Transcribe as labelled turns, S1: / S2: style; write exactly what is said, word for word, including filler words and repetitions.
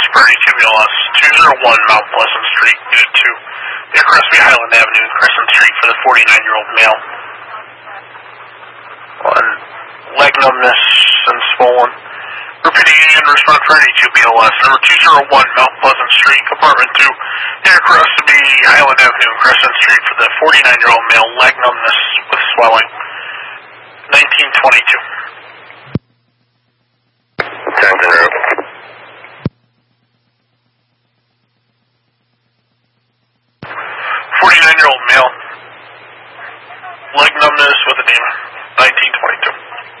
S1: Prosperity two B L S, two oh one Mount Pleasant Street, Unit two, near Crespi Highland Avenue and Crescent Street for the forty-nine-year-old male. One, leg numbness and swollen. Repeating again, Prosperity two B L S, number two oh one Mount Pleasant Street, apartment two, near Crespi Highland Avenue and Crescent Street for the forty-nine-year-old male, leg numbness with swelling, nineteen twenty-two.
S2: Attention, route.
S1: forty-nine-year-old male, leg numbness